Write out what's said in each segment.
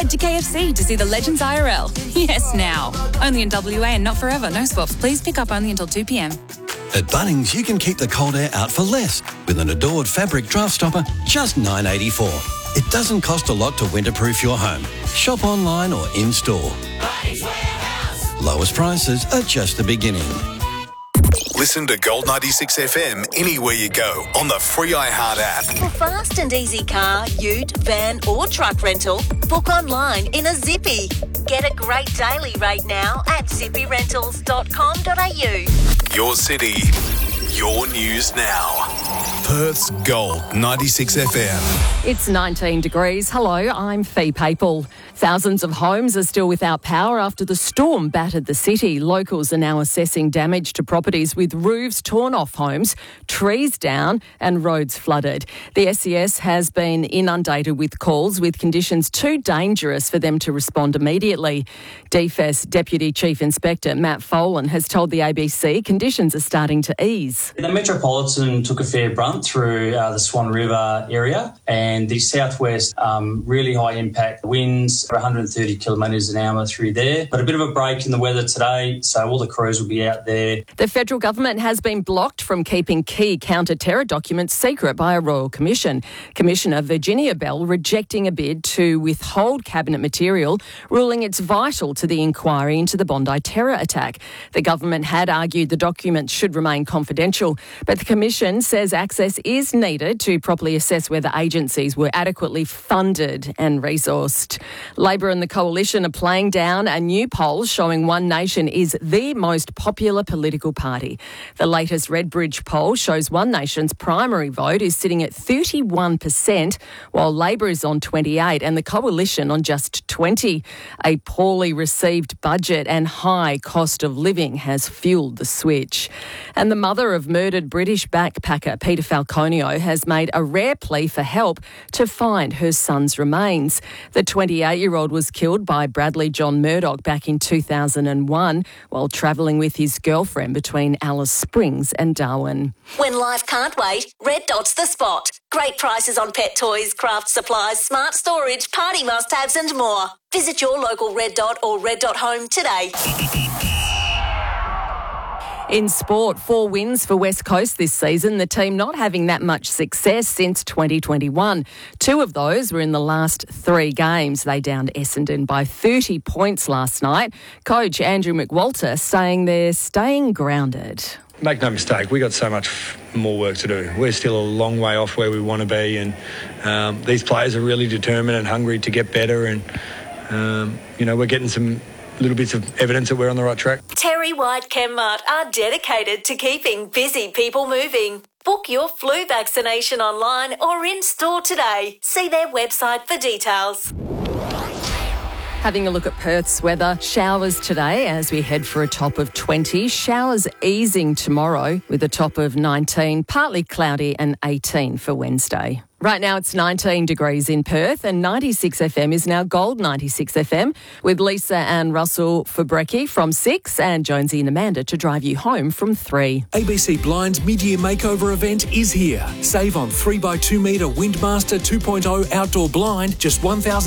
Head to KFC to see the Legends IRL. Yes, now. Only in WA and not forever. No swaps. Please pick up only until 2 p.m. At Bunnings, you can keep the cold air out for less with an Adored fabric draft stopper, just $9.84. It doesn't cost a lot to winterproof your home. Shop online or in-store. Lowest prices are just the beginning. Listen to Gold 96 FM anywhere you go on the free iHeart app. For fast and easy car, ute, van or truck rental, book online in a Zippy. Get a great daily rate now at zippyrentals.com.au. Your city, your news now. Perth's Gold 96 FM. It's 19 degrees. Hello, I'm Fee Papel. Thousands of homes are still without power after the storm battered the city. Locals are now assessing damage to properties with roofs torn off homes, trees down and roads flooded. The SES has been inundated with calls with conditions too dangerous for them to respond immediately. DFES Deputy Chief Inspector Matt Folan has told the ABC conditions are starting to ease. The Metropolitan took a fair brunt through the Swan River area, and the southwest really high impact winds, 130 kilometres an hour through there. But a bit of a break in the weather today, so all the crews will be out there. The federal government has been blocked from keeping key counter-terror documents secret by a royal commission. Commissioner Virginia Bell rejecting a bid to withhold cabinet material, ruling it's vital to the inquiry into the Bondi terror attack. The government had argued the documents should remain confidential, but the commission says access is needed to properly assess whether agencies were adequately funded and resourced. Labor and the Coalition are playing down a new poll showing One Nation is the most popular political party. The latest Redbridge poll shows One Nation's primary vote is sitting at 31%, while Labor is on 28% and the Coalition on just 20%. A poorly received budget and high cost of living has fuelled the switch. And the mother of murdered British backpacker Peter Falconio has made a rare plea for help to find her son's remains. The 28-year-old was killed by Bradley John Murdoch back in 2001 while travelling with his girlfriend between Alice Springs and Darwin. When life can't wait, Red Dot's the spot. Great prices on pet toys, craft supplies, smart storage, party must-haves and more. Visit your local Red Dot or Red Dot Home today. In sport, 4 wins for West Coast this season, the team not having that much success since 2021. 2 of those were in the last 3 games. They downed Essendon by 30 points last night. Coach Andrew McWalter saying they're staying grounded. Make no mistake, we got so much more work to do. We're still a long way off where we want to be, and these players are really determined and hungry to get better, and we're getting some little bits of evidence that we're on the right track. Terry White Chemmart are dedicated to keeping busy people moving. Book your flu vaccination online or in store today. See their website for details. Having a look at Perth's weather. Showers today as we head for a top of 20. Showers easing tomorrow with a top of 19. Partly cloudy and 18 for Wednesday. Right now it's 19 degrees in Perth and 96 FM is now Gold 96 FM with Lisa and Russell for brekkie from 6 and Jonesy and Amanda to drive you home from 3. ABC Blind's mid-year makeover event is here. Save on 3x2 metre Windmaster 2.0 outdoor blind, just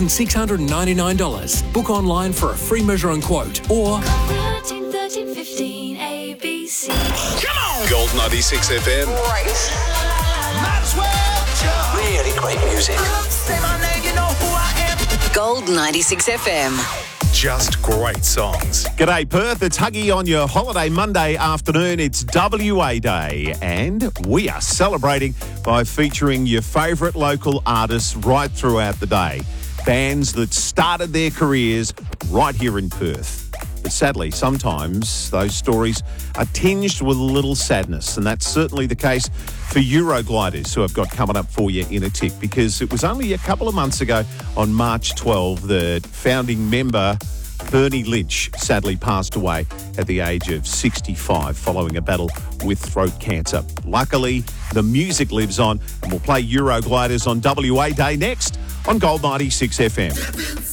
$1,699. Book online for a free measure and quote or... 13, 15, ABC. Come on! Gold 96 FM. Right. Might as well. Really great music. Say my name, you know who I am. Gold 96 FM. Just great songs. G'day Perth, it's Huggy on your holiday Monday afternoon. It's WA Day and we are celebrating by featuring your favourite local artists right throughout the day. Bands that started their careers right here in Perth. But sadly, sometimes those stories are tinged with a little sadness, and that's certainly the case for Eurogliders, who I've got coming up for you in a tick, because it was only a couple of months ago on March 12 that founding member Bernie Lynch sadly passed away at the age of 65 following a battle with throat cancer. Luckily, the music lives on, and we'll play Eurogliders on WA Day next on Gold 96 FM.